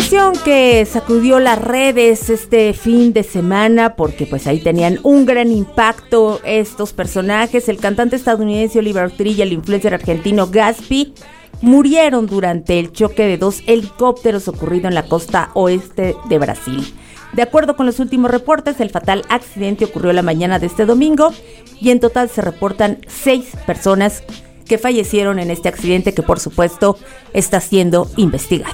información que sacudió las redes este fin de semana, porque pues ahí tenían un gran impacto estos personajes. El cantante estadounidense Oliver Tree y el influencer argentino Gaspi murieron durante el choque de dos helicópteros ocurrido en la costa oeste de Brasil. De acuerdo con los últimos reportes, el fatal accidente ocurrió la mañana de este domingo y en total se reportan 6 personas que fallecieron en este accidente, que por supuesto está siendo investigado.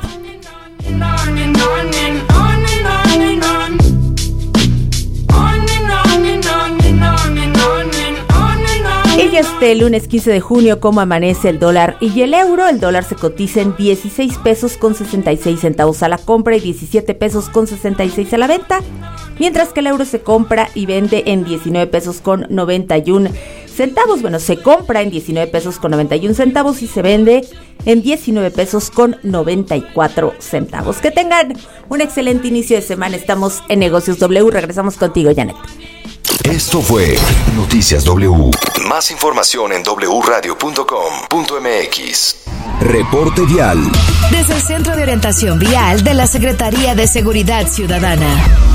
Y este lunes 15 de junio, ¿cómo amanece el dólar y el euro? El dólar se cotiza en 16 pesos con 66 centavos a la compra y 17 pesos con 66 a la venta, mientras que el euro se compra y vende en 19 pesos con 91 centavos. Bueno, se compra en 19 pesos con 91 centavos y se vende en 19 pesos con 94 centavos. Que tengan un excelente inicio de semana. Estamos en Negocios W. Regresamos contigo, Janet. Esto fue Noticias W. Más información en wradio.com.mx. Reporte vial. Desde el Centro de Orientación Vial de la Secretaría de Seguridad Ciudadana.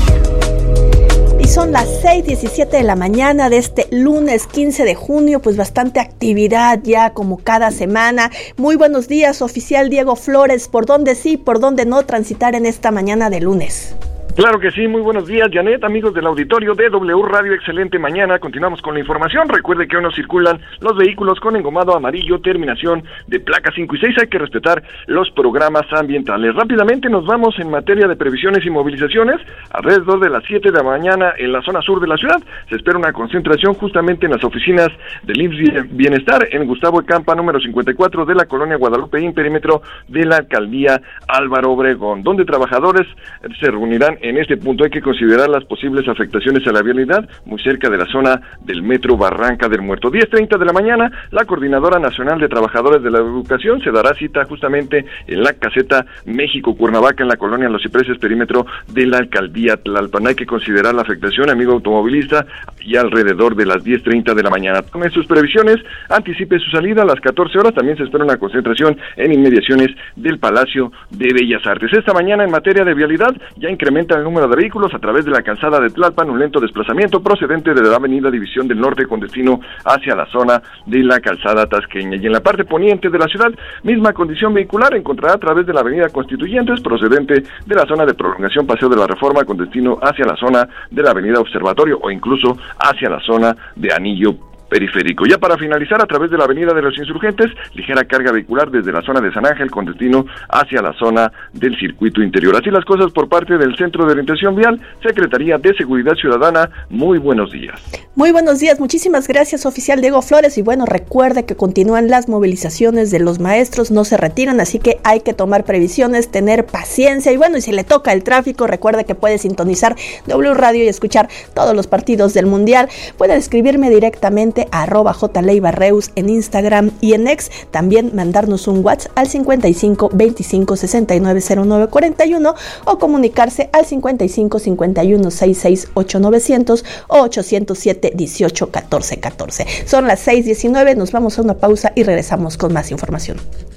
Y son las 6:17 de la mañana de este lunes 15 de junio, pues bastante actividad ya como cada semana. Muy buenos días, oficial Diego Flores. ¿Por dónde sí, por dónde no transitar en esta mañana de lunes? Claro que sí, muy buenos días, Janet, amigos del auditorio de W Radio, excelente mañana. Continuamos con la información. Recuerde que hoy no circulan los vehículos con engomado amarillo, terminación de placa 5 y 6, hay que respetar los programas ambientales. Rápidamente nos vamos en materia de previsiones y movilizaciones. Alrededor de las 7 de la mañana en la zona sur de la ciudad se espera una concentración justamente en las oficinas del IMSS Bienestar, en Gustavo Ecampa, número 54 de la colonia Guadalupe, en perímetro de la alcaldía Álvaro Obregón, donde trabajadores se reunirán en este punto. Hay que considerar las posibles afectaciones a la vialidad muy cerca de la zona del metro Barranca del Muerto. 10:30 de la mañana, la Coordinadora Nacional de Trabajadores de la Educación se dará cita justamente en la caseta México-Cuernavaca, en la colonia Los Cipreses, perímetro de la alcaldía Tlalpan. Hay que considerar la afectación, amigo automovilista, y alrededor de las 10:30 de la mañana. Tome sus previsiones, anticipe su salida a las 14 horas. También se espera una concentración en inmediaciones del Palacio de Bellas Artes. Esta mañana, en materia de vialidad, ya incrementa el número de vehículos a través de la calzada de Tlalpan, un lento desplazamiento procedente de la avenida División del Norte con destino hacia la zona de la calzada tasqueña. Y en la parte poniente de la ciudad, misma condición vehicular encontrará a través de la avenida Constituyentes, procedente de la zona de prolongación Paseo de la Reforma con destino hacia la zona de la avenida Observatorio o incluso hacia la zona de Anillo Periférico. Ya para finalizar, a través de la avenida de los Insurgentes, ligera carga vehicular desde la zona de San Ángel con destino hacia la zona del circuito interior. Así las cosas por parte del Centro de Orientación Vial, Secretaría de Seguridad Ciudadana. Muy buenos días. Muy buenos días, muchísimas gracias, oficial Diego Flores. Y bueno, recuerde que continúan las movilizaciones de los maestros, no se retiran, así que hay que tomar previsiones, tener paciencia. Y bueno, y si le toca el tráfico, recuerde que puede sintonizar W Radio y escuchar todos los partidos del Mundial. Puede escribirme directamente a @jleibarreus en Instagram y en X. También mandarnos un WhatsApp al 55 25 69 09 41 o comunicarse al 55 51 66 8900 o 807 18 14 14. Son las 6:19, nos vamos a una pausa y regresamos con más información.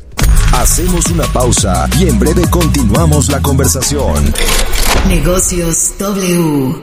Hacemos una pausa y en breve continuamos la conversación. Negocios W.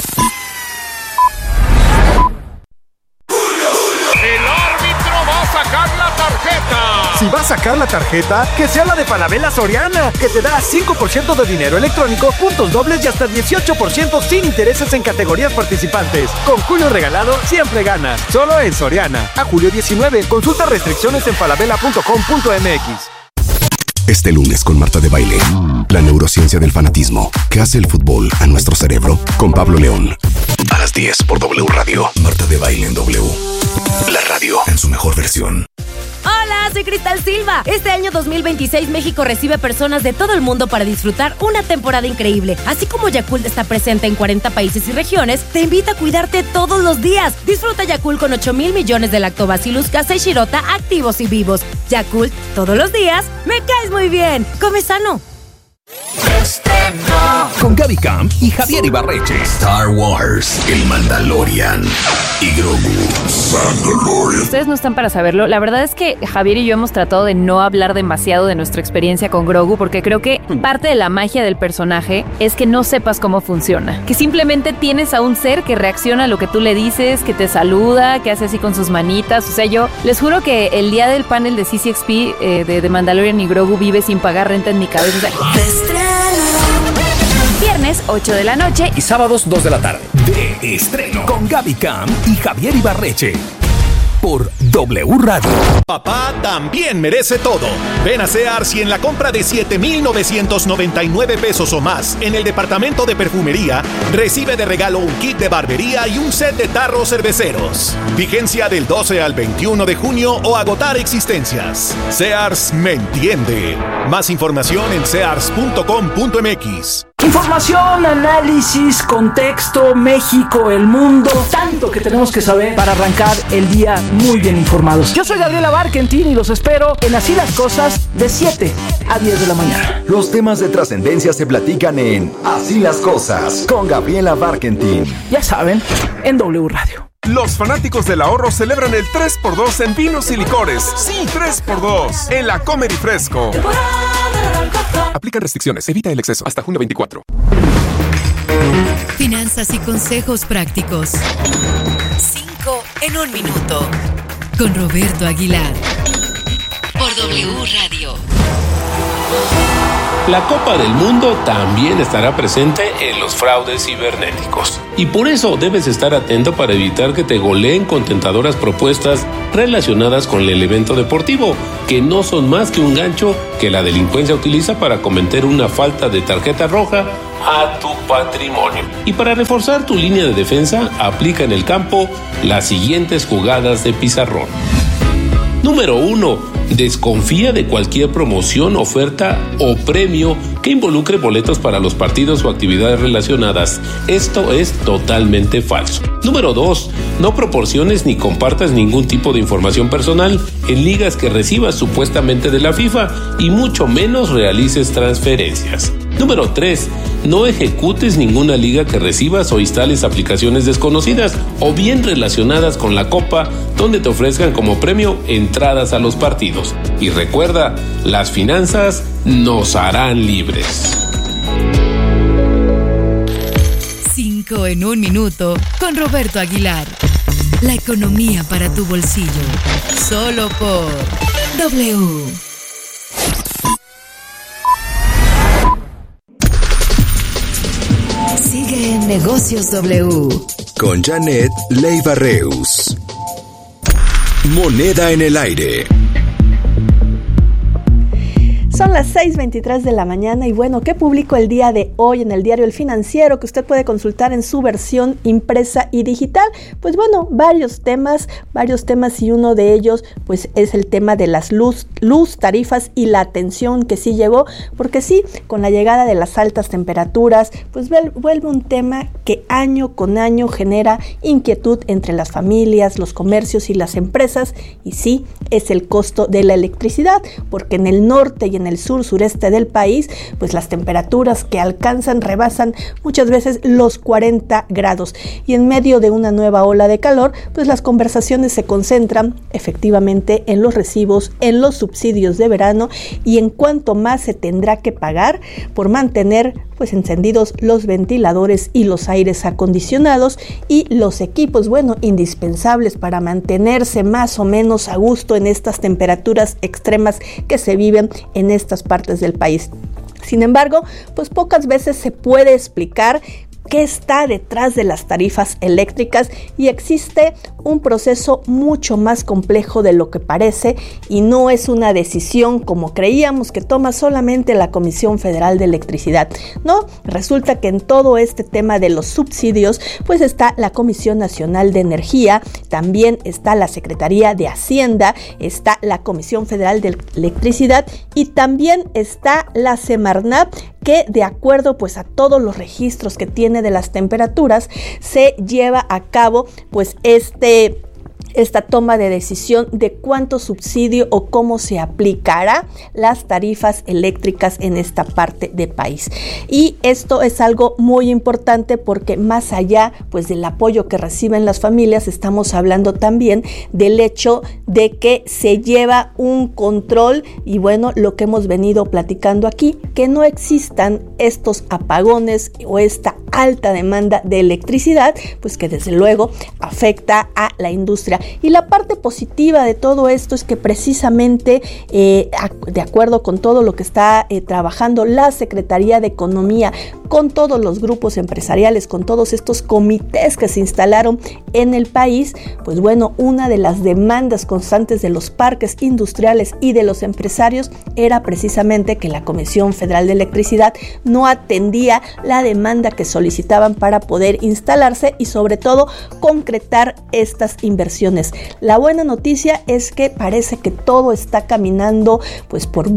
Si va a sacar la tarjeta, que sea la de Falabella Soriana, que te da 5% de dinero electrónico, puntos dobles y hasta 18% sin intereses en categorías participantes. Con Julio regalado, siempre ganas. Solo en Soriana. A julio 19. Consulta restricciones en falabella.com.mx. Este lunes con Marta de Baile, la neurociencia del fanatismo que hace el fútbol a nuestro cerebro, con Pablo León. A las 10 por W Radio. Marta de Baile en W. La radio en su mejor versión. Hola, soy Cristal Silva. Este año 2026 México recibe personas de todo el mundo para disfrutar una temporada increíble. Así como Yakult está presente en 40 países y regiones, te invita a cuidarte todos los días. Disfruta Yakult con 8,000 millones de Lactobacillus casei shirota activos y vivos. Yakult, todos los días, me caes muy bien. Come sano. Con cada Gaby Camp y Javier Ibarreche. Star Wars, el Mandalorian y Grogu. Mandalorian. Ustedes no están para saberlo. La verdad es que Javier y yo hemos tratado de no hablar demasiado de nuestra experiencia con Grogu, porque creo que parte de la magia del personaje es que no sepas cómo funciona. Que simplemente tienes a un ser que reacciona a lo que tú le dices, que te saluda, que hace así con sus manitas. O sea, yo les juro que el día del panel de CCXP de Mandalorian y Grogu vive sin pagar renta en mi cabeza. O sea, viernes 8 de la noche y sábados 2 de la tarde. De estreno con Gaby Camp y Javier Ibarreche. Por W Radio. Papá también merece todo. Ven a Sears y en la compra de 7,999 pesos o más en el departamento de perfumería, recibe de regalo un kit de barbería y un set de tarros cerveceros. Vigencia del 12 al 21 de junio o agotar existencias. Sears me entiende. Más información en sears.com.mx. Información, análisis, contexto, México, el mundo, tanto que tenemos que saber para arrancar el día muy bien informados. Yo soy Gabriela Barkentin y los espero en Así las Cosas de 7 a 10 de la mañana. Los temas de trascendencia se platican en Así las Cosas con Gabriela Barkentin. Ya saben, en W Radio. Los fanáticos del ahorro celebran el 3x2 en vinos y licores. Sí, 3x2 en la Comer y Fresco. Aplican restricciones, evita el exceso. Hasta junio 24. Finanzas y consejos prácticos. 5 en 1 minuto. Con Roberto Aguilar. Por W Radio. La Copa del Mundo también estará presente en los fraudes cibernéticos. Y por eso debes estar atento para evitar que te goleen con tentadoras propuestas relacionadas con el evento deportivo, que no son más que un gancho que la delincuencia utiliza para cometer una falta de tarjeta roja a tu patrimonio. Y para reforzar tu línea de defensa, aplica en el campo las siguientes jugadas de pizarrón. Número 1. Desconfía de cualquier promoción, oferta o premio que involucre boletos para los partidos o actividades relacionadas. Esto es totalmente falso. Número 2. No proporciones ni compartas ningún tipo de información personal en ligas que recibas supuestamente de la FIFA y mucho menos realices transferencias. Número 3. No ejecutes ninguna liga que recibas o instales aplicaciones desconocidas o bien relacionadas con la Copa donde te ofrezcan como premio entradas a los partidos. Y recuerda, las finanzas nos harán libres. 5 en 1 minuto con Roberto Aguilar. La economía para tu bolsillo. Solo por W. Sigue en Negocios W. Con Janet Leiva Reus. Moneda en el aire. Son las 6:23 de la mañana y bueno, ¿qué publicó el día de hoy en el diario El Financiero que usted puede consultar en su versión impresa y digital? Pues bueno, varios temas y uno de ellos pues es el tema de las luz, tarifas y la atención que sí llegó, porque sí, con la llegada de las altas temperaturas, pues vuelve un tema que año con año genera inquietud entre las familias, los comercios y las empresas, y sí, es el costo de la electricidad, porque en el norte y en el sureste del país, pues las temperaturas que rebasan muchas veces los 40 grados. Y en medio de una nueva ola de calor, pues las conversaciones se concentran efectivamente en los recibos, en los subsidios de verano y en cuánto más se tendrá que pagar por mantener pues encendidos los ventiladores y los aires acondicionados y los equipos, indispensables para mantenerse más o menos a gusto en estas temperaturas extremas que se viven en estas partes del país. Sin embargo, pues pocas veces se puede explicar qué está detrás de las tarifas eléctricas y existe un proceso mucho más complejo de lo que parece y no es una decisión como creíamos que toma solamente la Comisión Federal de Electricidad. No, resulta que en todo este tema de los subsidios pues está la Comisión Nacional de Energía, también está la Secretaría de Hacienda, está la Comisión Federal de Electricidad y también está la Semarnat, que de acuerdo pues a todos los registros que tiene de las temperaturas se lleva a cabo pues este esta toma de decisión de cuánto subsidio o cómo se aplicará las tarifas eléctricas en esta parte del país. Y esto es algo muy importante porque más allá pues del apoyo que reciben las familias, estamos hablando también del hecho de que se lleva un control y bueno, lo que hemos venido platicando aquí, que no existan estos apagones o esta alta demanda de electricidad, pues que desde luego afecta a la industria. Y la parte positiva de todo esto es que precisamente de acuerdo con todo lo que está trabajando la Secretaría de Economía, con todos los grupos empresariales, con todos estos comités que se instalaron en el país, pues bueno, una de las demandas constantes de los parques industriales y de los empresarios era precisamente que la Comisión Federal de Electricidad no atendía la demanda que solicitaban para poder instalarse y sobre todo concretar estas inversiones. La buena noticia es que parece que todo está caminando pues por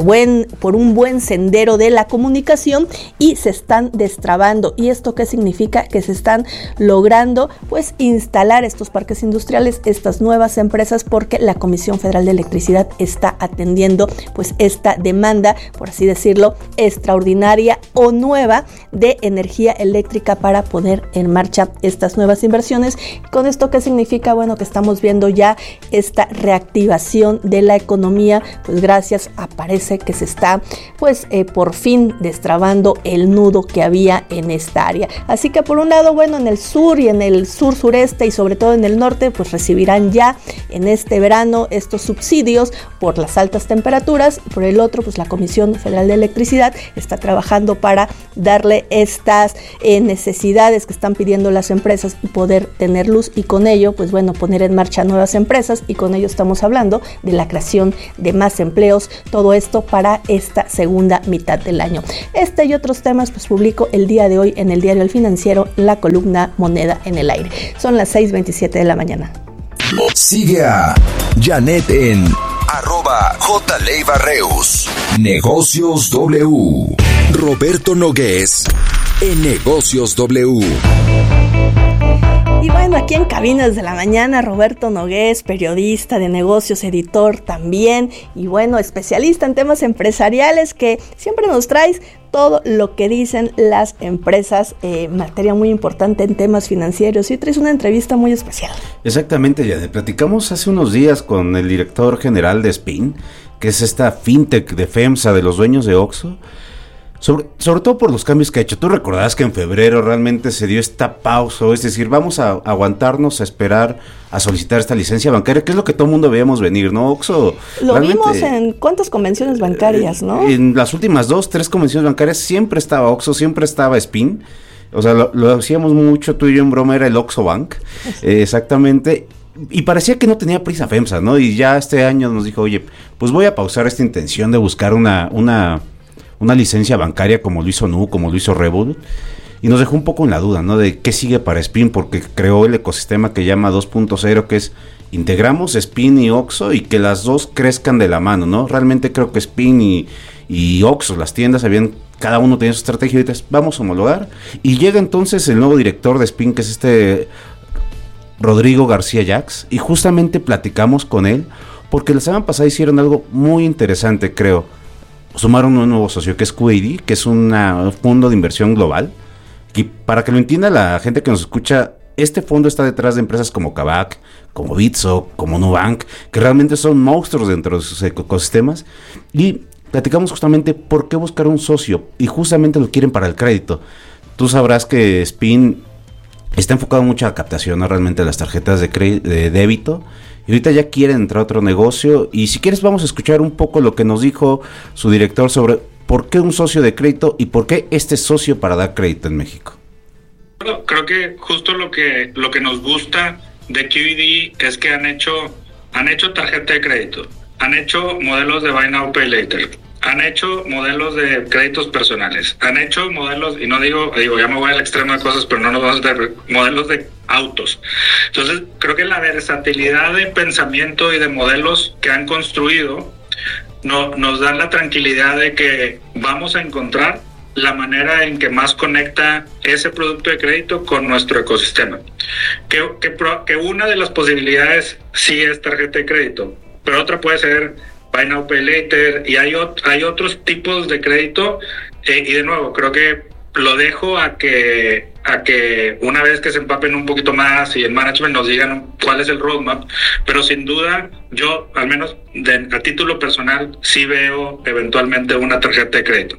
un buen sendero de la comunicación y se están destrabando. ¿Y esto qué significa? Que se están logrando pues instalar estos parques industriales, estas nuevas empresas, porque la Comisión Federal de Electricidad está atendiendo pues esta demanda, por así decirlo, extraordinaria o nueva de energía eléctrica para poner en marcha estas nuevas inversiones. ¿Con esto qué significa? Bueno, que estamos viendo ya esta reactivación de la economía, pues gracias a parece que se está pues por fin destrabando el nudo que había en esta área. Así que por un lado, bueno, en el sur y en el sur-sureste y sobre todo en el norte, pues recibirán ya en este verano estos subsidios por las altas temperaturas. Por el otro, pues la Comisión Federal de Electricidad está trabajando para darle estas necesidades que están pidiendo las empresas y poder tener luz y con ello, pues bueno, poner en marcha nuevas empresas y con ello estamos hablando de la creación de más empleos, todo esto para esta segunda mitad del año. Este y otros temas pues publico el día de hoy en el diario El Financiero, la columna Moneda en el Aire. Son las 6:27 de la mañana. Sigue a Janet en @JLeibarreus. Negocios W. Roberto Nogués en Negocios W. Y bueno, aquí en Cabinas de la Mañana, Roberto Nogués, periodista de negocios, editor también, y bueno, especialista en temas empresariales, que siempre nos traes todo lo que dicen las empresas, materia muy importante en temas financieros, y traes una entrevista muy especial. Exactamente, ya platicamos hace unos días con el director general de Spin, que es esta fintech de FEMSA de los dueños de Oxxo, sobre todo por los cambios que ha hecho. Tú recordarás que en febrero realmente se dio esta pausa, es decir, vamos a aguantarnos a esperar a solicitar esta licencia bancaria, que es lo que todo el mundo veíamos venir, ¿no? Oxxo lo vimos en cuántas convenciones bancarias, ¿no? En las últimas 2-3 convenciones bancarias siempre estaba Oxxo, siempre estaba Spin. O sea, lo hacíamos mucho, tú y yo en broma, era el Oxxo Bank, exactamente. Y parecía que no tenía prisa FEMSA, ¿no? Y ya este año nos dijo, oye, pues voy a pausar esta intención de buscar una licencia bancaria como lo hizo Nu, como lo hizo Revolut, y nos dejó un poco en la duda, ¿no? De qué sigue para Spin, porque creó el ecosistema que llama 2.0, que es integramos Spin y Oxxo y que las dos crezcan de la mano, ¿no? Realmente creo que Spin y Oxxo, las tiendas, cada uno tenía su estrategia, y ahorita vamos a homologar, y llega entonces el nuevo director de Spin, que es Rodrigo García Jax, y justamente platicamos con él, porque la semana pasada hicieron algo muy interesante, creo. Sumaron un nuevo socio que es QAD, que es un fondo de inversión global. Y para que lo entienda la gente que nos escucha, este fondo está detrás de empresas como Kavak, como Bitso, como Nubank, que realmente son monstruos dentro de sus ecosistemas. Y platicamos justamente por qué buscar un socio, y justamente lo quieren para el crédito. Tú sabrás que Spin está enfocado mucho a la captación, ¿no? Realmente a las tarjetas de débito. Y ahorita ya quieren entrar a otro negocio, y si quieres vamos a escuchar un poco lo que nos dijo su director sobre por qué un socio de crédito y por qué este socio para dar crédito en México. Bueno, creo que justo lo que nos gusta de QED es que han hecho tarjeta de crédito, han hecho modelos de Buy Now Pay Later, han hecho modelos de créditos personales, han hecho modelos, y no digo ya me voy al extremo de cosas, pero no nos vamos a ver, modelos de autos. Entonces, creo que la versatilidad de pensamiento y de modelos que han construido nos dan la tranquilidad de que vamos a encontrar la manera en que más conecta ese producto de crédito con nuestro ecosistema. Que una de las posibilidades sí es tarjeta de crédito, pero otra puede ser Buy Now, Pay Later, y hay otros tipos de crédito, y de nuevo, creo que lo dejo a que una vez que se empapen un poquito más y el management nos digan cuál es el roadmap, pero sin duda yo, al menos a título personal, sí veo eventualmente una tarjeta de crédito.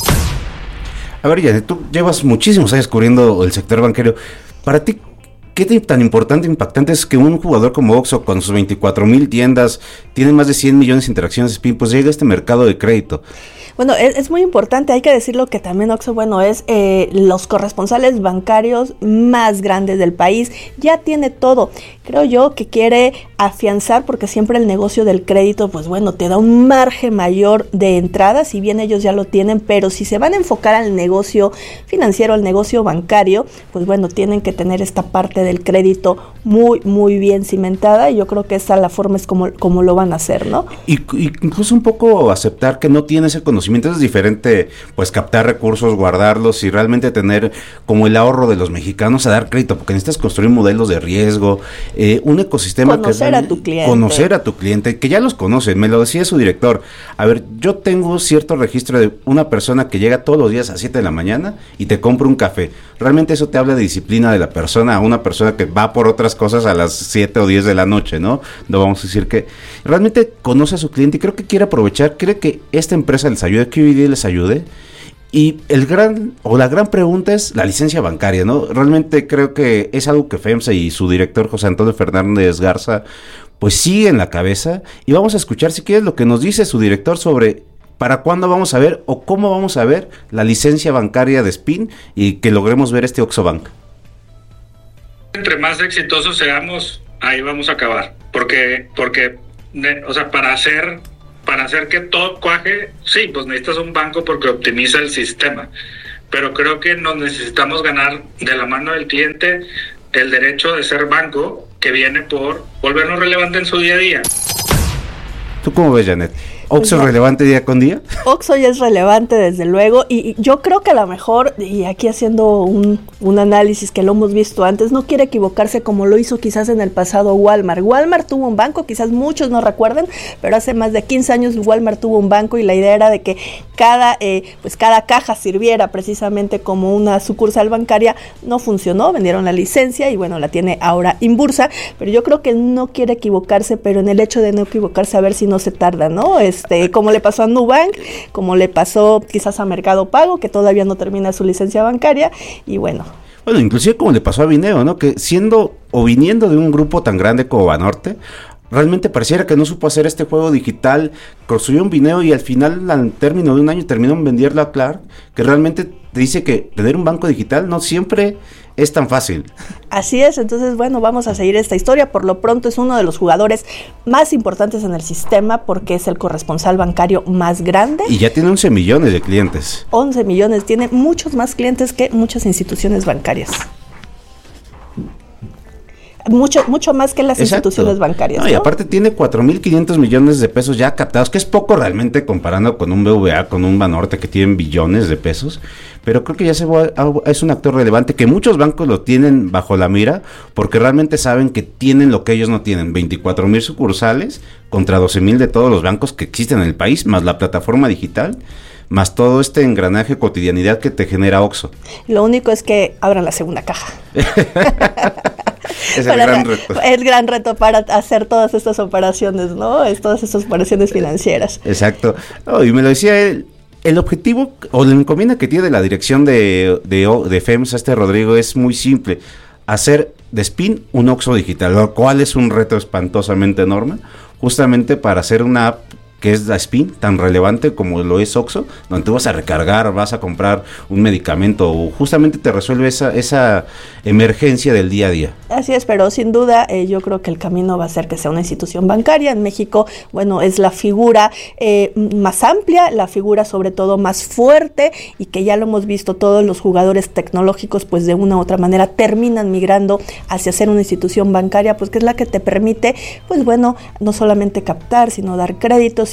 A ver, Janet, tú llevas muchísimos años cubriendo el sector bancario. Para ti, ¿qué tan importante, impactante es que un jugador como Oxxo, con sus 24,000 tiendas, tiene más de 100 millones de interacciones SPIN, pues llega a este mercado de crédito? Bueno, es muy importante, hay que decirlo que también Oxxo, bueno, es los corresponsales bancarios más grandes del país, ya tiene todo. Creo yo que quiere afianzar, porque siempre el negocio del crédito, pues bueno, te da un margen mayor de entrada, si bien ellos ya lo tienen, pero si se van a enfocar al negocio financiero, al negocio bancario, pues bueno, tienen que tener esta parte del crédito muy, muy bien cimentada, y yo creo que esa la forma es como lo van a hacer, ¿no? Y incluso un poco aceptar que no tiene ese conocimiento. Es diferente, pues, captar recursos, guardarlos y realmente tener como el ahorro de los mexicanos a dar crédito, porque necesitas construir modelos de riesgo, un ecosistema. Conocer a tu cliente. Conocer a tu cliente, que ya los conoce. Me lo decía su director. A ver, yo tengo cierto registro de una persona que llega todos los días a 7 de la mañana y te compra un café. Realmente eso te habla de disciplina de la persona, a una persona que va por otras cosas a las 7 o 10 de la noche, ¿no? No vamos a decir que realmente conoce a su cliente y creo que quiere aprovechar, cree que esta empresa les ayude, que QED les ayude. Y la gran pregunta es la licencia bancaria, ¿no? Realmente creo que es algo que FEMSA y su director José Antonio Fernández Garza pues sigue en la cabeza, y vamos a escuchar si quieres lo que nos dice su director sobre para cuándo vamos a ver o cómo vamos a ver la licencia bancaria de SPIN y que logremos ver este Oxxo Bank. Entre más exitosos seamos, ahí vamos a acabar, porque o sea, para hacer que todo cuaje, sí, pues necesitas un banco porque optimiza el sistema, pero creo que nos necesitamos ganar de la mano del cliente el derecho de ser banco, que viene por volvernos relevante en su día a día. ¿Tú cómo ves, Janet? ¿Oxxo es relevante día con día? Oxxo ya es relevante, desde luego, y yo creo que a lo mejor, y aquí haciendo un análisis que lo hemos visto antes, no quiere equivocarse como lo hizo quizás en el pasado Walmart. Walmart tuvo un banco, quizás muchos no recuerden, pero hace más de 15 años Walmart tuvo un banco, y la idea era de que cada caja sirviera precisamente como una sucursal bancaria. No funcionó, vendieron la licencia y bueno, la tiene ahora Inbursa, pero yo creo que él no quiere equivocarse, pero en el hecho de no equivocarse, a ver si no se tarda, ¿no? Como le pasó a Nubank, como le pasó quizás a Mercado Pago, que todavía no termina su licencia bancaria, y bueno, inclusive como le pasó a Vineo, ¿no? Que siendo o viniendo de un grupo tan grande como Banorte, realmente pareciera que no supo hacer este juego digital, construyó un Vineo y al final, al término de un año, terminó en venderlo a Clark, que realmente te dice que tener un banco digital no siempre es tan fácil. Así es, entonces bueno, vamos a seguir esta historia. Por lo pronto es uno de los jugadores más importantes en el sistema, porque es el corresponsal bancario más grande. Y ya tiene 11 millones de clientes. 11 millones, tiene muchos más clientes que muchas instituciones bancarias. Mucho más que las instituciones bancarias, ¿no? Y aparte tiene 4,500 millones de pesos ya captados, que es poco realmente comparando con un BBVA, con un Banorte que tienen billones de pesos, pero creo que ya es un actor relevante, que muchos bancos lo tienen bajo la mira, porque realmente saben que tienen lo que ellos no tienen, 24,000 sucursales contra 12,000 de todos los bancos que existen en el país, más la plataforma digital, más todo este engranaje cotidianidad que te genera Oxxo. Lo único es que abran la segunda caja. Es el gran reto. El gran reto para hacer todas estas operaciones, ¿no? Todas estas operaciones financieras. Exacto. Y me lo decía él, el objetivo o la encomienda que tiene la dirección de FEMSA, Rodrigo, es muy simple: hacer de SPIN un Oxxo digital, lo cual es un reto espantosamente enorme, justamente para hacer una app que es la SPIN, tan relevante como lo es Oxxo, donde tú vas a recargar, vas a comprar un medicamento, o justamente te resuelve esa emergencia del día a día. Así es, pero sin duda yo creo que el camino va a ser que sea una institución bancaria. En México, bueno, es la figura más amplia, la figura sobre todo más fuerte, y que ya lo hemos visto, todos los jugadores tecnológicos pues de una u otra manera terminan migrando hacia ser una institución bancaria, pues que es la que te permite, pues bueno, no solamente captar, sino dar créditos,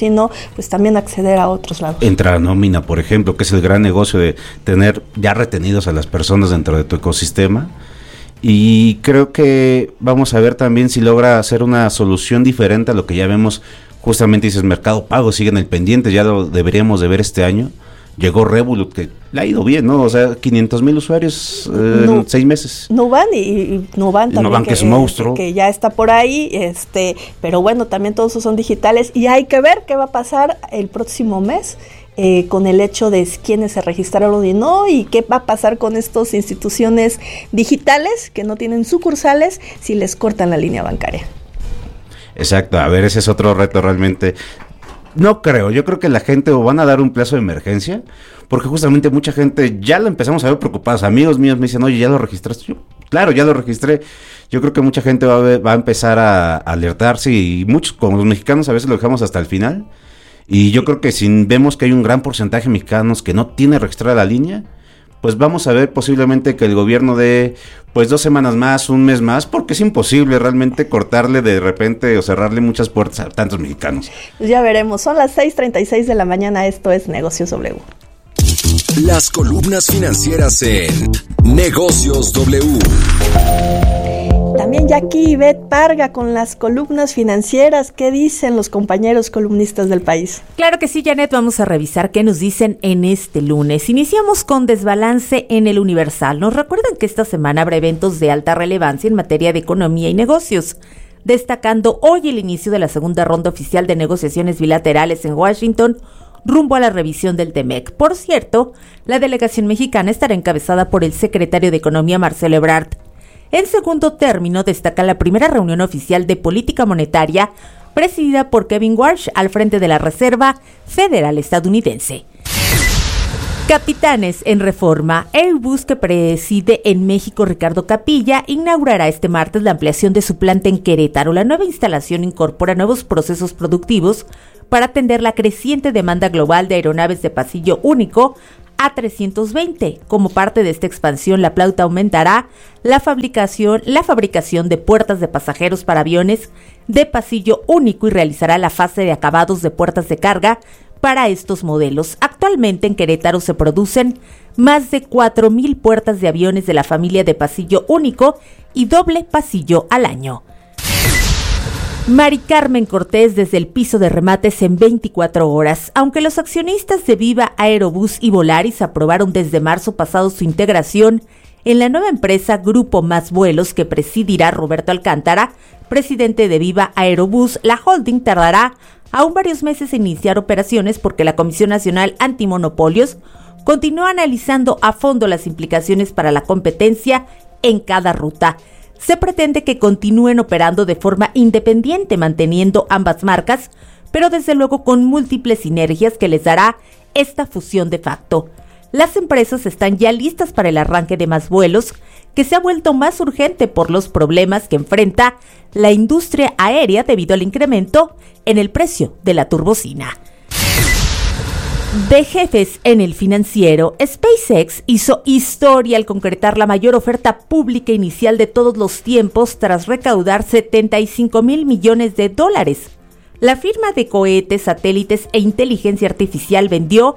sino pues también acceder a otros lados. Entra a nómina, por ejemplo, que es el gran negocio de tener ya retenidos a las personas dentro de tu ecosistema. Y creo que vamos a ver también si logra hacer una solución diferente a lo que ya vemos. Justamente dices, Mercado Pago sigue en el pendiente, ya lo deberíamos de ver este año. Llegó Revolut, que le ha ido bien, ¿no? O sea, 500,000 usuarios en 6 meses. Nubank y Nubank también, Nubank que es un monstruo. Que ya está por ahí, pero bueno, también todos esos son digitales y hay que ver qué va a pasar el próximo mes con el hecho de quiénes se registraron y no, y qué va a pasar con estas instituciones digitales que no tienen sucursales si les cortan la línea bancaria. Exacto, a ver, ese es otro reto realmente. No creo, yo creo que la gente o van a dar un plazo de emergencia, porque justamente mucha gente ya la empezamos a ver preocupados. Amigos míos me dicen, oye, ¿ya lo registraste? Yo, claro, ya lo registré. Yo creo que mucha gente va a empezar a alertarse y muchos, como los mexicanos, a veces lo dejamos hasta el final. Y yo creo que si vemos que hay un gran porcentaje de mexicanos que no tiene registrada la línea, pues vamos a ver posiblemente que el gobierno dé pues 2 semanas más, un mes más, porque es imposible realmente cortarle de repente o cerrarle muchas puertas a tantos mexicanos. Pues ya veremos, son las 6:36 de la mañana, esto es Negocios W. Las columnas financieras en Negocios W. También ya aquí Ivette Parga con las columnas financieras. ¿Qué dicen los compañeros columnistas del país? Claro que sí, Janet, vamos a revisar qué nos dicen en este lunes. Iniciamos con desbalance en el Universal. Nos recuerdan que esta semana habrá eventos de alta relevancia en materia de economía y negocios, destacando hoy el inicio de la segunda ronda oficial de negociaciones bilaterales en Washington, rumbo a la revisión del TEMEC. Por cierto, la delegación mexicana estará encabezada por el secretario de Economía, Marcelo Ebrard. En segundo término, destaca la primera reunión oficial de política monetaria presidida por Kevin Warsh al frente de la Reserva Federal estadounidense. Capitanes en reforma. Airbus, que preside en México Ricardo Capilla, inaugurará este martes la ampliación de su planta en Querétaro. La nueva instalación incorpora nuevos procesos productivos para atender la creciente demanda global de aeronaves de pasillo único A320. Como parte de esta expansión, la planta aumentará la fabricación de puertas de pasajeros para aviones de pasillo único y realizará la fase de acabados de puertas de carga para estos modelos. Actualmente en Querétaro se producen más de 4,000 puertas de aviones de la familia de pasillo único y doble pasillo al año. Mari Carmen Cortés desde el piso de remates en 24 horas. Aunque los accionistas de Viva Aerobús y Volaris aprobaron desde marzo pasado su integración en la nueva empresa Grupo Más Vuelos que presidirá Roberto Alcántara, presidente de Viva Aerobús, la holding tardará aún varios meses en iniciar operaciones porque la Comisión Nacional Antimonopolios continúa analizando a fondo las implicaciones para la competencia en cada ruta. Se pretende que continúen operando de forma independiente, manteniendo ambas marcas, pero desde luego con múltiples sinergias que les dará esta fusión de facto. Las empresas están ya listas para el arranque de Más Vuelos, que se ha vuelto más urgente por los problemas que enfrenta la industria aérea debido al incremento en el precio de la turbocina. De jefes en el financiero, SpaceX hizo historia al concretar la mayor oferta pública inicial de todos los tiempos tras recaudar $75,000 millones. La firma de cohetes, satélites e inteligencia artificial vendió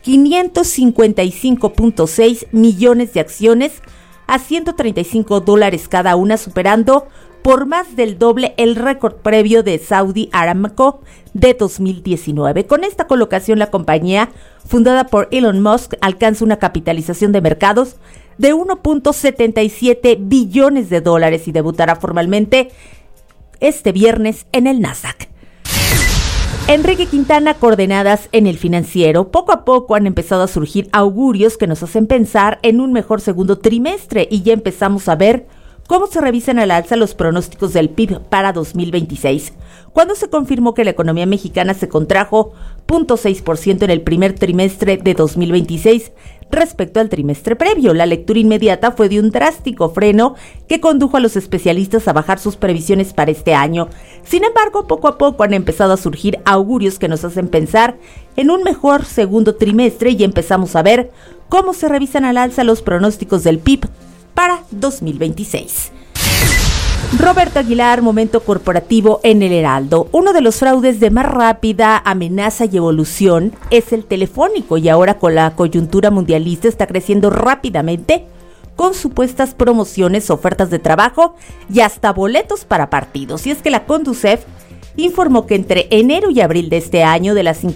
555.6 millones de acciones a $135 cada una, superando por más del doble el récord previo de Saudi Aramco de 2019. Con esta colocación, la compañía, fundada por Elon Musk, alcanza una capitalización de mercados de $1.77 billones y debutará formalmente este viernes en el Nasdaq. Enrique Quintana, coordenadas en el financiero. Poco a poco han empezado a surgir augurios que nos hacen pensar en un mejor segundo trimestre y ya empezamos a ver cómo se revisan al alza los pronósticos del PIB para 2026, cuando se confirmó que la economía mexicana se contrajo 0.6% en el primer trimestre de 2026 respecto al trimestre previo. La lectura inmediata fue de un drástico freno que condujo a los especialistas a bajar sus previsiones para este año. Sin embargo, poco a poco han empezado a surgir augurios que nos hacen pensar en un mejor segundo trimestre y empezamos a ver cómo se revisan al alza los pronósticos del PIB para 2026. Roberto Aguilar, momento corporativo en el Heraldo. Uno de los fraudes de más rápida amenaza y evolución es el telefónico, y ahora con la coyuntura mundialista está creciendo rápidamente con supuestas promociones, ofertas de trabajo y hasta boletos para partidos. Y es que la Conducef informó que entre enero y abril de este año, de las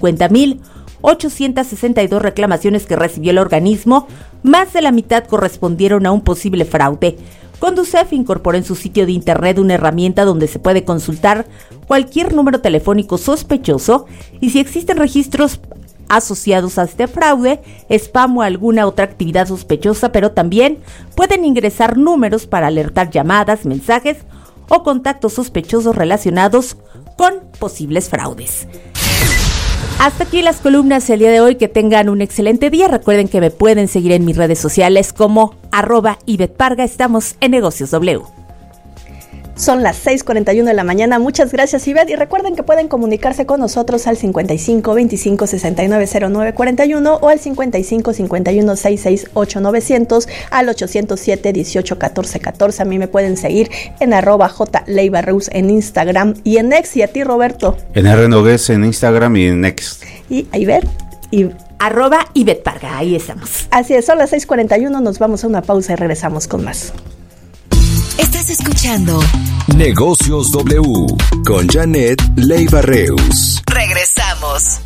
50,862 reclamaciones que recibió el organismo, más de la mitad correspondieron a un posible fraude. Conducef incorporó en su sitio de internet una herramienta donde se puede consultar cualquier número telefónico sospechoso y si existen registros asociados a este fraude, spam o alguna otra actividad sospechosa, pero también pueden ingresar números para alertar llamadas, mensajes o contactos sospechosos relacionados con posibles fraudes. Hasta aquí las columnas el día de hoy. Que tengan un excelente día. Recuerden que me pueden seguir en mis redes sociales como @IvetteParga. Estamos en Negocios W. Son las 6:41 de la mañana. Muchas gracias, Ivette. Y recuerden que pueden comunicarse con nosotros al 55 25 69 09 41 o al 55 51 66 8900, al 807 18 14 14. A mí me pueden seguir en @JLeibarreus en Instagram y en X. Y a ti, Roberto. En RNogues en Instagram y en X. Y a Ivette. Y Ivette Parga. Ahí estamos. Así es, son las 6:41. Nos vamos a una pausa y regresamos con más. Estás escuchando Negocios W con Janet Leibarreus. Regresamos.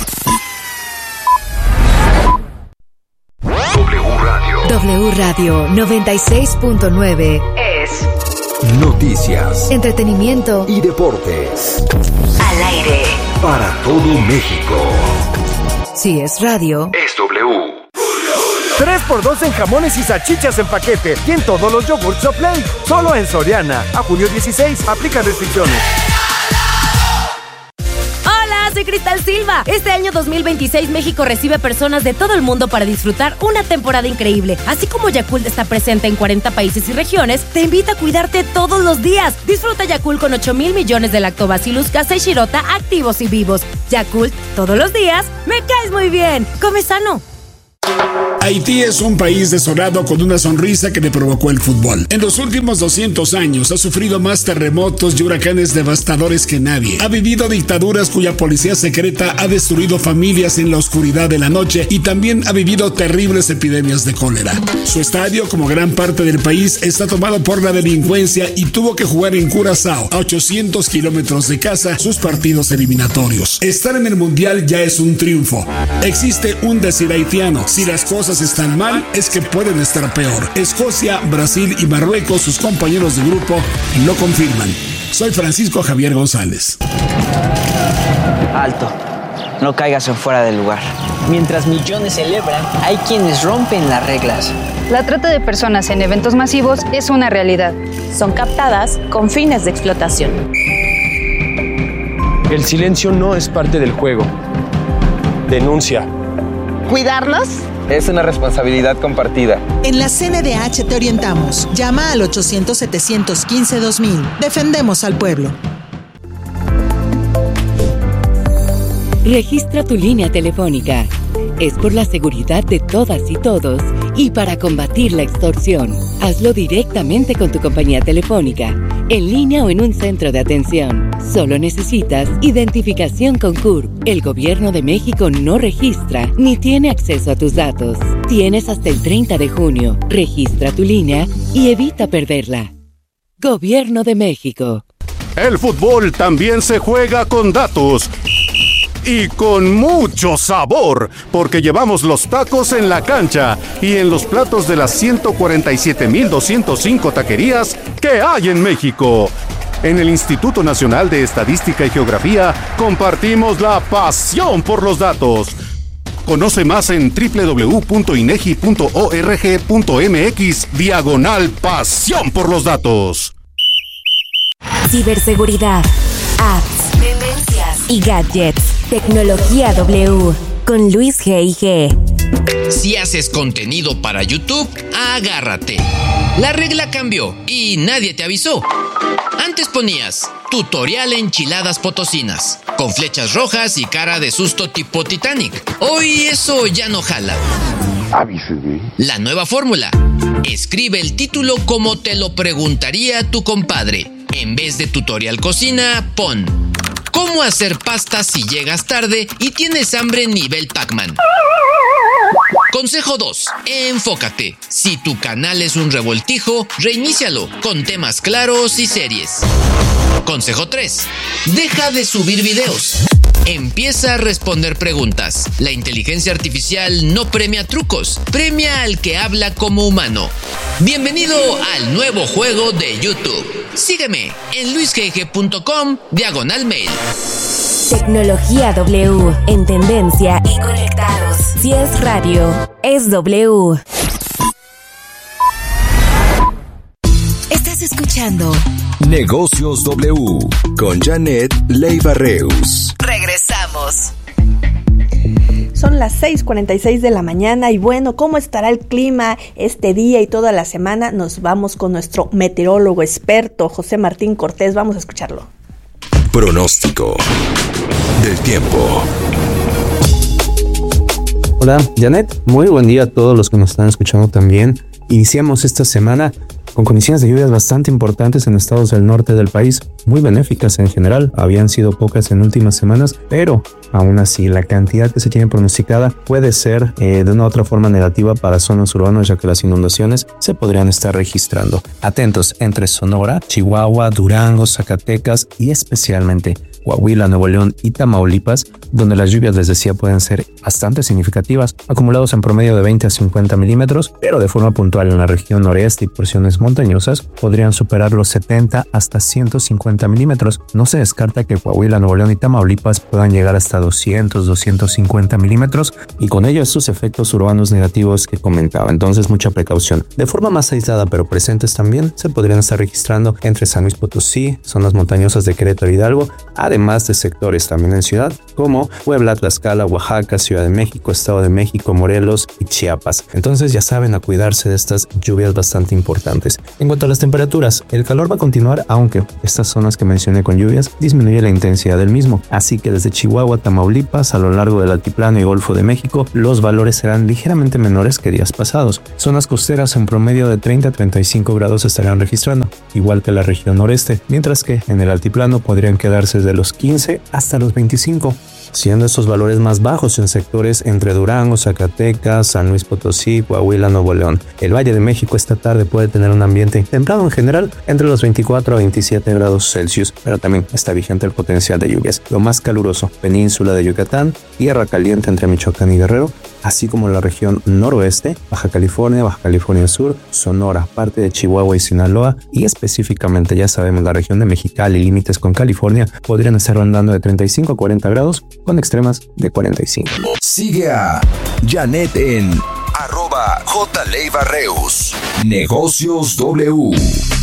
W Radio 96.9 es noticias, entretenimiento y deportes. Al aire. Para todo México. Si es radio, es W. 3x2 en jamones y salchichas en paquete y en todos los yogurts Soplay. Solo en Soriana. A junio 16. Aplica restricciones. Hola, soy Cristal Silva. Este año 2026 México recibe personas de todo el mundo para disfrutar una temporada increíble. Así como Yakult está presente en 40 países y regiones, te invita a cuidarte todos los días. Disfruta Yakult con 8,000 millones de Lactobacillus casei shirota activos y vivos. Yakult, todos los días, me caes muy bien. Come sano. Haití es un país desolado con una sonrisa que le provocó el fútbol. En los últimos 200 años ha sufrido más terremotos y huracanes devastadores que nadie. Ha vivido dictaduras cuya policía secreta ha destruido familias en la oscuridad de la noche y también ha vivido terribles epidemias de cólera. Su estadio, como gran parte del país, está tomado por la delincuencia y tuvo que jugar en Curazao, a 800 kilómetros de casa, sus partidos eliminatorios. Estar en el Mundial ya es un triunfo. Existe un decir haitiano: si las cosas están mal, es que pueden estar peor. Escocia, Brasil y Marruecos, sus compañeros de grupo, lo confirman. Soy Francisco Javier González. Alto, no caigas en fuera del lugar. Mientras millones celebran, hay quienes rompen las reglas. La trata de personas en eventos masivos es una realidad. Son captadas con fines de explotación. El silencio no es parte del juego. Denuncia. ¿Cuidarnos? Es una responsabilidad compartida. En la CNDH te orientamos. Llama al 800-715-2000. Defendemos al pueblo. Registra tu línea telefónica. Es por la seguridad de todas y todos y para combatir la extorsión. Hazlo directamente con tu compañía telefónica, en línea o en un centro de atención. Solo necesitas identificación con CURP. El Gobierno de México no registra ni tiene acceso a tus datos. Tienes hasta el 30 de junio. Registra tu línea y evita perderla. Gobierno de México. El fútbol también se juega con datos. Y con mucho sabor, porque llevamos los tacos en la cancha y en los platos de las 147,205 taquerías que hay en México. En el Instituto Nacional de Estadística y Geografía compartimos la pasión por los datos. Conoce más en www.inegi.org.mx/pasión por los datos. Ciberseguridad, apps, tendencias y gadgets. Tecnología W con Luis G&G. Si haces contenido para YouTube, agárrate. La regla cambió y nadie te avisó. Antes ponías tutorial enchiladas potosinas, con flechas rojas y cara de susto tipo Titanic. Hoy eso ya no jala. La nueva fórmula. Escribe el título como te lo preguntaría tu compadre. En vez de tutorial cocina, pon ¿cómo hacer pasta si llegas tarde y tienes hambre nivel Pac-Man? Consejo 2. Enfócate. Si tu canal es un revoltijo, reinícialo con temas claros y series. Consejo 3. Deja de subir videos. Empieza a responder preguntas. La inteligencia artificial no premia trucos, premia al que habla como humano. Bienvenido al nuevo juego de YouTube. Sígueme en luisgg.com/mail. Tecnología W, en tendencia y conectados. Si es radio, es W. Estás escuchando Negocios W con Janet Leiva Reus. Regresamos. Son las 6:46 de la mañana y bueno, ¿cómo estará el clima este día y toda la semana? Nos vamos con nuestro meteorólogo experto, José Martín Cortés. Vamos a escucharlo. Pronóstico del tiempo. Hola, Janet. Muy buen día a todos los que nos están escuchando también. Iniciamos esta semana con condiciones de lluvias bastante importantes en estados del norte del país, muy benéficas en general. Habían sido pocas en últimas semanas, pero aún así la cantidad que se tiene pronosticada puede ser de una u otra forma negativa para zonas urbanas, ya que las inundaciones se podrían estar registrando. Atentos entre Sonora, Chihuahua, Durango, Zacatecas y especialmente Coahuila, Nuevo León y Tamaulipas, donde las lluvias, les decía, pueden ser bastante significativas, acumulados en promedio de 20 a 50 milímetros, pero de forma puntual en la región noreste y porciones montañosas podrían superar los 70 hasta 150 milímetros. No se descarta que Coahuila, Nuevo León y Tamaulipas puedan llegar hasta 200, 250 milímetros y con ello estos efectos urbanos negativos que comentaba. Entonces mucha precaución. De forma más aislada pero presentes también se podrían estar registrando entre San Luis Potosí, zonas montañosas de Querétaro y Hidalgo, además de sectores también en ciudad como Puebla, Tlaxcala, Oaxaca, Ciudad de México, Estado de México, Morelos y Chiapas. Entonces ya saben, a cuidarse de estas lluvias bastante importantes. En cuanto a las temperaturas, el calor va a continuar, aunque estas zonas que mencioné con lluvias disminuye la intensidad del mismo. Así que desde Chihuahua, Tamaulipas, a lo largo del Altiplano y Golfo de México, los valores serán ligeramente menores que días pasados. Zonas costeras en promedio de 30 a 35 grados se estarán registrando, igual que la región noreste, mientras que en el Altiplano podrían quedarse desde los 15 hasta los 25. Siendo estos valores más bajos en sectores entre Durango, Zacatecas, San Luis Potosí, Coahuila, Nuevo León. El Valle de México esta tarde puede tener un ambiente templado en general entre los 24 a 27 grados Celsius, pero también está vigente el potencial de lluvias. Lo más caluroso, península de Yucatán, Tierra Caliente entre Michoacán y Guerrero, así como la región noroeste, Baja California Sur, Sonora, parte de Chihuahua y Sinaloa, y específicamente, ya sabemos, la región de Mexicali y límites con California podrían estar rondando de 35 a 40 grados con extremas de 45. Sigue a Janet en @JLeivaReus. Negocios W.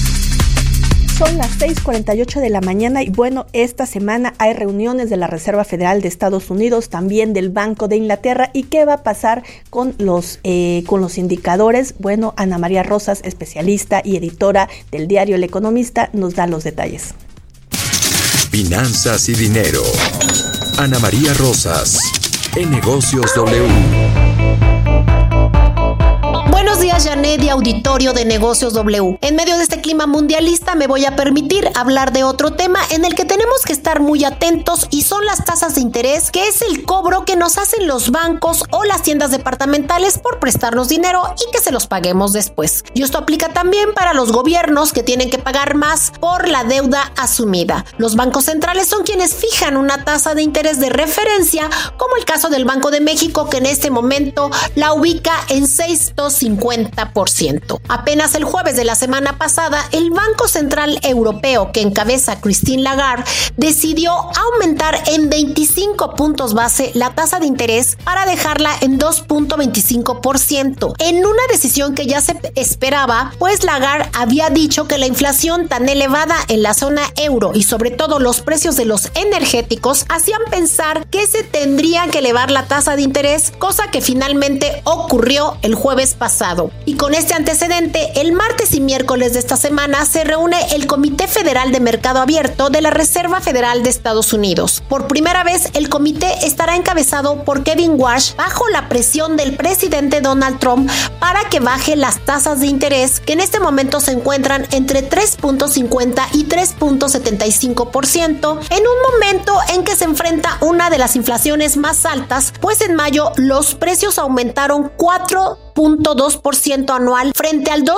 Son las 6:48 de la mañana y bueno, esta semana hay reuniones de la Reserva Federal de Estados Unidos, también del Banco de Inglaterra. ¿Y qué va a pasar con los indicadores? Bueno, Ana María Rosas, especialista y editora del diario El Economista, nos da los detalles. Finanzas y dinero. Ana María Rosas, en Negocios W. Buenos días, Janet y auditorio de Negocios W. En medio de este clima mundialista me voy a permitir hablar de otro tema en el que tenemos que estar muy atentos y son las tasas de interés, que es el cobro que nos hacen los bancos o las tiendas departamentales por prestarnos dinero y que se los paguemos después. Y esto aplica también para los gobiernos, que tienen que pagar más por la deuda asumida. Los bancos centrales son quienes fijan una tasa de interés de referencia, como el caso del Banco de México, que en este momento la ubica en 6.50%. Apenas el jueves de la semana pasada, el Banco Central Europeo, que encabeza Christine Lagarde, decidió aumentar en 25 puntos base la tasa de interés para dejarla en 2.25%. En una decisión que ya se esperaba, pues Lagarde había dicho que la inflación tan elevada en la zona euro y sobre todo los precios de los energéticos hacían pensar que se tendría que elevar la tasa de interés, cosa que finalmente ocurrió el jueves pasado. Y con este antecedente, el martes y miércoles de esta semana se reúne el Comité Federal de Mercado Abierto de la Reserva Federal de Estados Unidos. Por primera vez, el comité estará encabezado por Kevin Warsh bajo la presión del presidente Donald Trump para que baje las tasas de interés, que en este momento se encuentran entre 3.50 y 3.75%, en un momento en que se enfrenta una de las inflaciones más altas, pues en mayo los precios aumentaron 4.2% anual frente al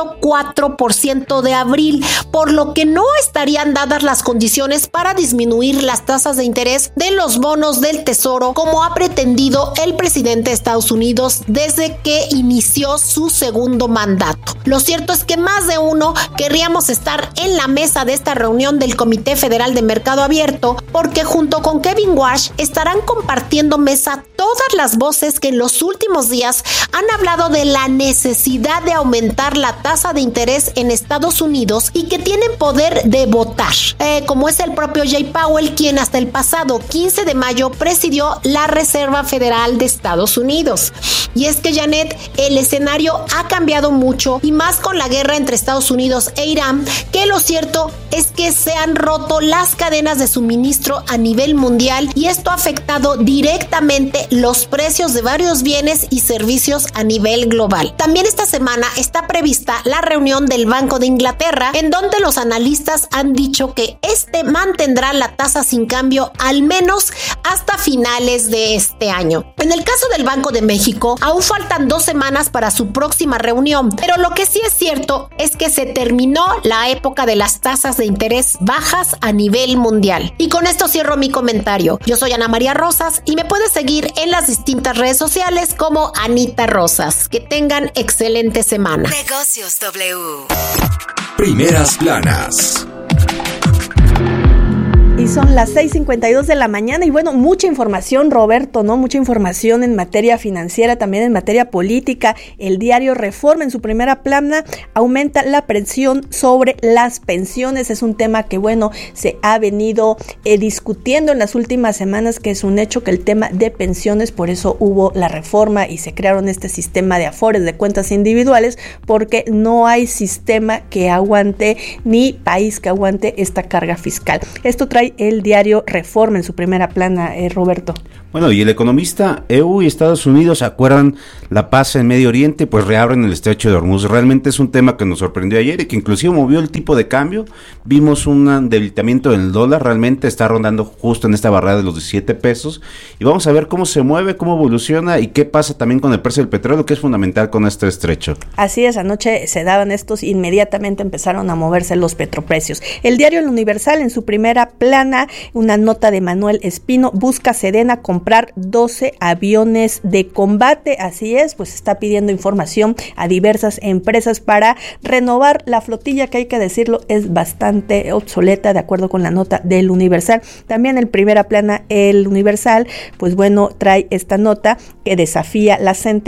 2.4% de abril, por lo que no estarían dadas las condiciones para disminuir las tasas de interés de los bonos del Tesoro como ha pretendido el presidente de Estados Unidos desde que inició su segundo mandato. Lo cierto es que más de uno querríamos estar en la mesa de esta reunión del Comité Federal de Mercado Abierto, porque junto con Kevin Warsh estarán compartiendo mesa todas las voces que en los últimos días han hablado de la necesidad de aumentar la tasa de interés en Estados Unidos y que tienen poder de votar, como es el propio Jay Powell, quien hasta el pasado 15 de mayo presidió la Reserva Federal de Estados Unidos. Y es que, Janet, el escenario ha cambiado mucho, y más con la guerra entre Estados Unidos e Irán, que lo cierto es que se han roto las cadenas de suministro a nivel mundial, y esto ha afectado directamente los precios de varios bienes y servicios a nivel global. También esta semana está prevista la reunión del Banco de Inglaterra, en donde los analistas han dicho que este mantendrá la tasa sin cambio al menos hasta finales de este año. En el caso del Banco de México, aún faltan 2 semanas para su próxima reunión, pero lo que sí es cierto es que se terminó la época de las tasas de interés bajas a nivel mundial. Y con esto cierro mi comentario. Yo soy Ana María Rosas y me puedes seguir en las distintas redes sociales como Anita Rosas. Que tengan excelente semana. Negocios W. Primeras planas. Y son las 6:52 de la mañana y bueno, mucha información, Roberto, ¿no? Mucha información en materia financiera, también en materia política. El diario Reforma en su primera plana aumenta la presión sobre las pensiones. Es un tema que, bueno, se ha venido discutiendo en las últimas semanas, que es un hecho que el tema de pensiones, por eso hubo la reforma y se crearon este sistema de afores, de cuentas individuales, porque no hay sistema que aguante ni país que aguante esta carga fiscal. Esto trae el diario Reforma en su primera plana, Roberto. Bueno, y el economista: EU y Estados Unidos acuerdan la paz en Medio Oriente, pues reabren el estrecho de Hormuz. Realmente es un tema que nos sorprendió ayer y que inclusive movió el tipo de cambio. Vimos un debilitamiento del dólar, realmente está rondando justo en esta barrera de los 17 pesos. Y vamos a ver cómo se mueve, cómo evoluciona y qué pasa también con el precio del petróleo, que es fundamental con este estrecho. Así es, anoche se daban estos, inmediatamente empezaron a moverse los petroprecios. El diario El Universal en su primera plana, una nota de Manuel Espino: busca Sedena comprar 12 aviones de combate. Así es, pues está pidiendo información a diversas empresas para renovar la flotilla, que hay que decirlo, es bastante obsoleta, de acuerdo con la nota del Universal. También en primera plana El Universal, pues bueno, trae esta nota que desafía la